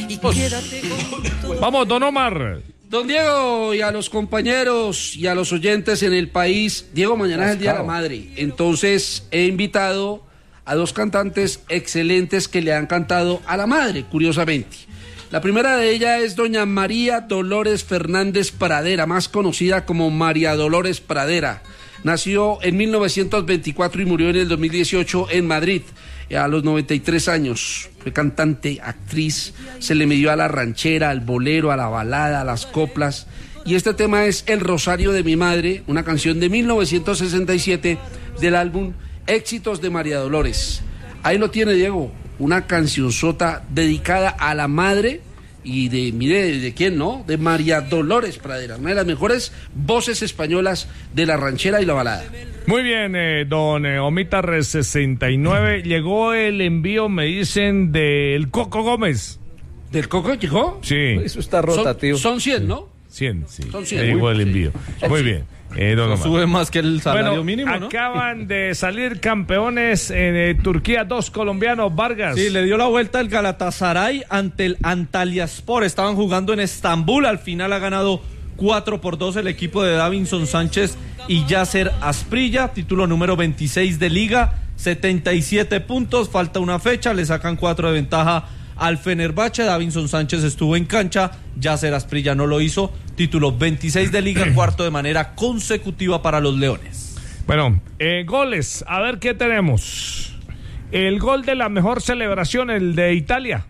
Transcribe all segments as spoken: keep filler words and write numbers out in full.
Vamos, don Omar. Don Diego, y a los compañeros y a los oyentes en el país, Diego, mañana es el Día de la Madre, entonces he invitado a dos cantantes excelentes que le han cantado a la madre, curiosamente. La primera de ellas es doña María Dolores Fernández Pradera, más conocida como María Dolores Pradera. Nació en mil novecientos veinticuatro y murió en el dos mil dieciocho en Madrid, a los noventa y tres años. Fue cantante, actriz, se le midió a la ranchera, al bolero, a la balada, a las coplas. Y este tema es El Rosario de mi Madre, una canción de mil novecientos sesenta y siete del álbum Éxitos de María Dolores. Ahí lo tiene, Diego, una cancionzota dedicada a la madre y de, mire, ¿de quién, no? De María Dolores Pradera, una de las mejores voces españolas de la ranchera y la balada. Muy bien, eh, don eh, Omitar sesenta y nueve, llegó el envío, me dicen, del Coco Gómez. ¿Del Coco llegó? Sí. Eso está rotativo. Son, son cien, ¿no? cien, sí. Son cien. Llegó el envío. Sí. Muy bien. Eh, don Omar. Sube más que el salario bueno, mínimo, ¿no? Acaban de salir campeones en eh, Turquía, dos colombianos, Vargas. Sí, le dio la vuelta el Galatasaray ante el Antalyaspor. Estaban jugando en Estambul. Al final ha ganado cuatro por dos el equipo de Davinson Sánchez y Yasser Asprilla. Título número veintiséis de Liga, setenta y siete puntos. Falta una fecha, le sacan cuatro de ventaja al Fenerbahce. Davinson Sánchez estuvo en cancha, Yasser Asprilla no lo hizo. Título veintiséis de Liga, cuarto de manera consecutiva para los Leones. Bueno, eh, goles, a ver qué tenemos. El gol de la mejor celebración, el de Italia.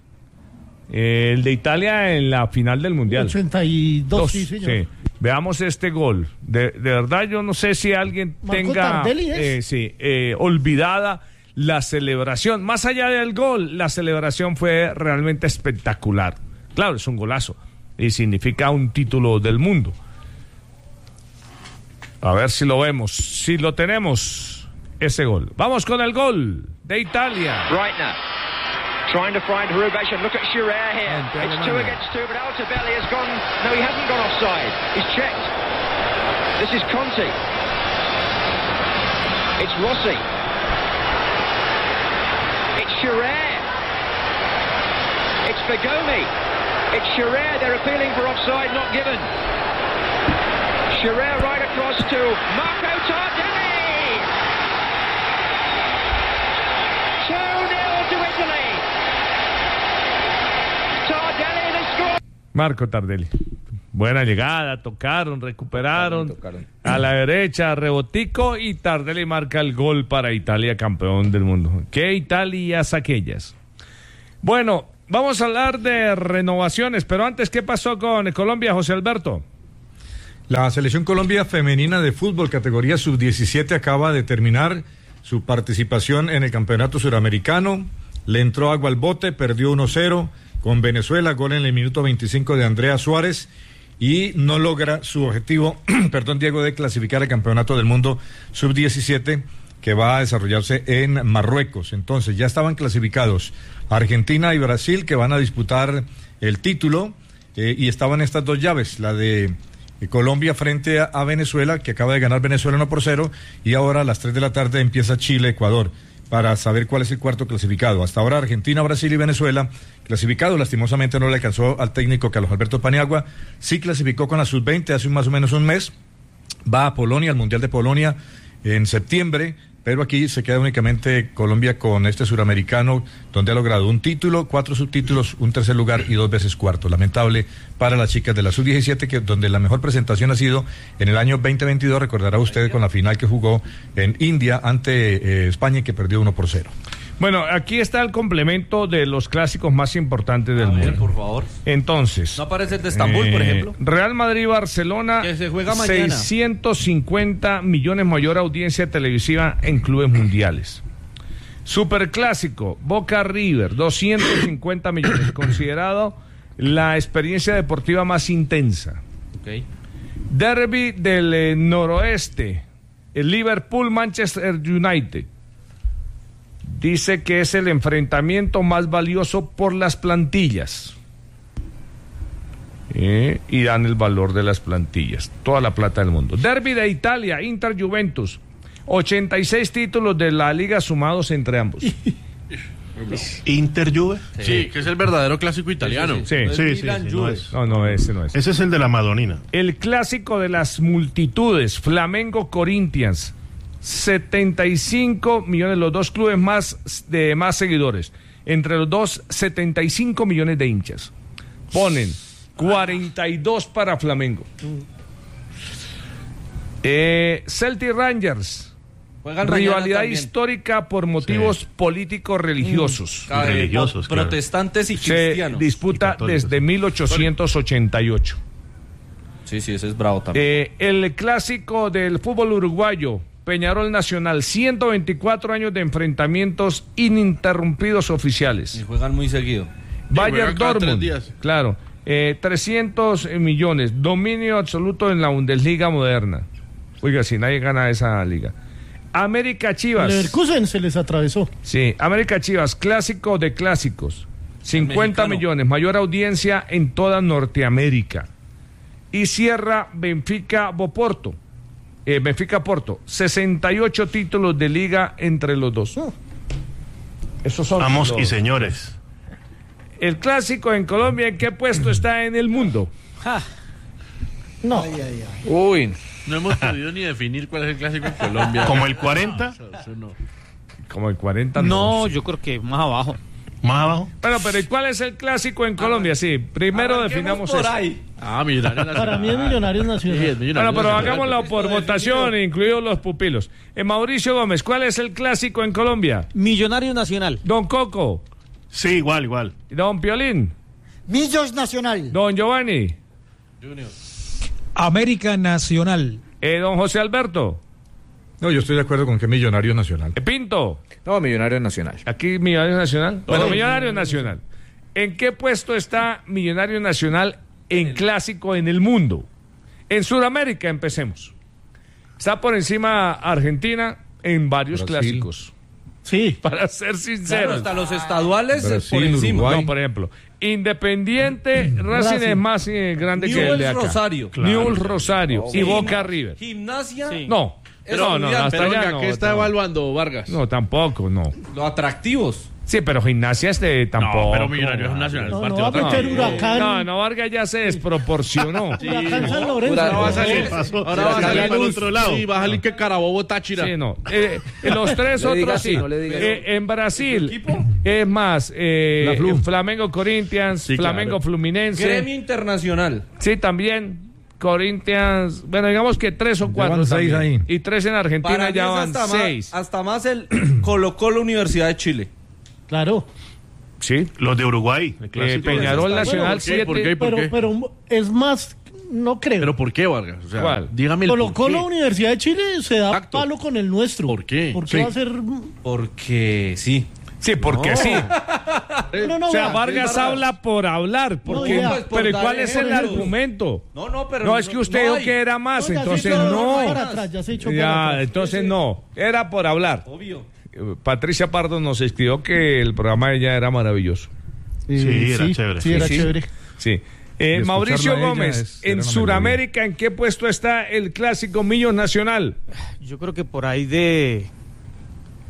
Eh, el de Italia en la final del Mundial. ochenta y dos, Dos, sí, señor. sí. Veamos este gol. De, de verdad, yo no sé si alguien Marco tenga Tardelli, ¿es? eh, sí, eh, olvidada la celebración. Más allá del gol, la celebración fue realmente espectacular. Claro, es un golazo y significa un título del mundo. A ver si lo vemos, si lo tenemos, ese gol. Vamos con el gol de Italia. Breitner trying to find Hrubeš, look at Scherer here. It's two against two, but Altobelli has gone. No, he hasn't gone offside. He's checked. This is Conti. It's Rossi. It's Scherer. It's Bergomi. It's Scherer. They're appealing for offside, not given. Scherer right across to Marco Tardelli. two nil to Italy. Tardelli the score. Marco Tardelli. Buena llegada, tocaron, recuperaron, Tocaron, tocaron. a la derecha, rebotico, y Tardelli marca el gol para Italia, campeón del mundo. ¿Qué Italias aquellas? Bueno, vamos a hablar de renovaciones, pero antes, ¿qué pasó con Colombia, José Alberto? La Selección Colombia Femenina de Fútbol, categoría sub diecisiete, acaba de terminar su participación en el Campeonato Suramericano. Le entró agua al bote, perdió uno cero con Venezuela, gol en el minuto veinticinco de Andrea Suárez, y no logra su objetivo, perdón, Diego, de clasificar al Campeonato del Mundo sub diecisiete, que va a desarrollarse en Marruecos. Entonces, ya estaban clasificados Argentina y Brasil, que van a disputar el título, eh, y estaban estas dos llaves, la de Colombia frente a, a Venezuela, que acaba de ganar Venezuela uno por cero, y ahora a las tres de la tarde empieza Chile-Ecuador, para saber cuál es el cuarto clasificado. Hasta ahora Argentina, Brasil y Venezuela clasificados. Lastimosamente no le alcanzó al técnico Carlos Alberto Paniagua. Sí clasificó con la sub veinte hace más o menos un mes. Va a Polonia, al Mundial de Polonia en septiembre, pero aquí se queda únicamente Colombia con este suramericano, donde ha logrado un título, cuatro subtítulos, un tercer lugar y dos veces cuarto. Lamentable para las chicas de la sub diecisiete, que donde la mejor presentación ha sido en el año veinte veintidós, recordará usted con la final que jugó en India ante eh, España, y que perdió uno por cero. Bueno, aquí está el complemento de los clásicos más importantes del A ver, mundo. por favor. Entonces, ¿No aparece el de Estambul, eh, por ejemplo? Real Madrid-Barcelona, Que se juega mañana. seiscientos cincuenta millones mayor audiencia televisiva en clubes mundiales. Superclásico, Boca-River, doscientos cincuenta millones, considerado la experiencia deportiva más intensa. Okay. Derby del eh, noroeste, el Liverpool-Manchester United. Dice que es el enfrentamiento más valioso por las plantillas. Eh, y dan el valor de las plantillas. Toda la plata del mundo. Derby de Italia, Inter-Juventus. ochenta y seis títulos de la liga sumados entre ambos. Inter Juve. Sí. sí, que es el verdadero clásico italiano. Sí, sí, sí, sí, sí, sí, no, es. no, no, ese no es. Ese es el de la Madonina. El clásico de las multitudes, Flamengo Corinthians, setenta y cinco millones, los dos clubes más de más seguidores. Entre los dos, setenta y cinco millones de hinchas. Ponen cuarenta y dos para Flamengo. Eh, Celtic Rangers. Juegan rivalidad histórica por motivos sí. políticos religiosos. Mm. religiosos claro. Protestantes y cristianos. Se disputa desde mil ochocientos ochenta y ocho. Sí, sí, ese es bravo también. Eh, el clásico del fútbol uruguayo, Peñarol Nacional, ciento veinticuatro años de enfrentamientos ininterrumpidos oficiales. Y juegan muy seguido. Bayern Dortmund, claro, eh, trescientos millones, dominio absoluto en la Bundesliga moderna. Oiga, si nadie gana esa liga. América Chivas. Leverkusen se les atravesó. Sí, América Chivas, clásico de clásicos. cincuenta millones, mayor audiencia en toda Norteamérica. Y cierra Benfica Boporto. Eh, Benfica Porto, sesenta y ocho títulos de liga entre los dos. Oh. Esos son Vamos los... y señores. El clásico en Colombia, ¿en qué puesto está en el mundo? Ja. No. Ay, ay, ay. Uy. No hemos podido ni definir cuál es el clásico en Colombia. ¿Como el cuarenta? No. Como el cuarenta, no. No, yo creo que más abajo. ¿Más abajo? Bueno, pero ¿y cuál es el clásico en Colombia? Sí, primero definamos por eso. ahí. Ah, Millonarios Nacional. Para mí es Millonarios Nacional. Sí, es Millonarios Bueno, pero Nacional. hagámoslo por votación, incluidos los pupilos. Eh, Mauricio Gómez, ¿cuál es el clásico en Colombia? Millonario Nacional. Don Coco. Sí, igual, igual. Don Piolín. Millos Nacional. Don Giovanni. Junior. América Nacional. Eh, don José Alberto. No, yo estoy de acuerdo con que Millonarios Nacional. Eh, Pinto. No, Millonario Nacional. Aquí Millonario Nacional. Bueno, Oh. Millonario Nacional. ¿En qué puesto está Millonario Nacional en clásico en el mundo? En Sudamérica empecemos. Está por encima Argentina en varios Brasil. clásicos. Sí. Para ser sincero. Claro, hasta los estaduales Brasil, por encima. Uruguay. No, por ejemplo, Independiente Racing es más eh, grande que el de Newell's acá. Rosario. Newell's Rosario Sí. y Boca River. Gimnasia. Sí. No, no, no, hasta Pero allá venga, no. ¿qué está no. evaluando Vargas? No, tampoco, no. Los atractivos. Sí, pero Gimnasia es de tampoco. No, pero Millonarios Nacional. No, no partido va a otra meter vez. Huracán. No, no, Vargas ya se desproporcionó. Huracán San Lorenzo. Ahora va a salir, pasó? ahora va a salir para el otro lado. Sí, va a salir que Carabobo Táchira. Sí, no. Eh, en los tres No le diga otros así, sí. no le diga Eh, en Brasil es más eh, La Flu. Flamengo Corinthians, Sí, Flamengo claro. Fluminense. Gremio Internacional. Sí, también. Corinthians, bueno, digamos que tres o cuatro van seis también. ahí. Y tres en Argentina Para mí ya es van hasta seis. Más, hasta más el Colo Colo Universidad de Chile. Claro. Sí. Los de Uruguay. el Eh, clásico de- Peñarol Bueno, Nacional ¿por qué? ¿Por siete. qué? ¿Por Pero, pero es más, no creo. ¿Pero por qué, Vargas? O sea, ¿Cuál? dígame el Colo por Colo qué. Universidad de Chile se da Exacto. palo con el nuestro. ¿Por qué? ¿Por qué Sí. va a ser? Porque sí. Sí, porque No. sí. No, no, O sea, vea, Vargas habla por hablar. Porque, No, ya. Pues por pero ¿y dar ¿cuál es el ejemplos. argumento? No, no, pero No, es que usted dijo hay. que era más, No, ya se entonces echó no. para atrás, ya se echó para Ya, atrás. entonces no. Era por hablar. Obvio. Eh, Patricia Pardo nos escribió que el programa de ella era maravilloso. Sí, era chévere. Sí, era Sí, sí. chévere. Sí. Eh, Y Mauricio escucharla a ella Gómez, es- era en una Sudamérica, ¿en qué puesto está el clásico Millos Nacional? Yo creo que por ahí de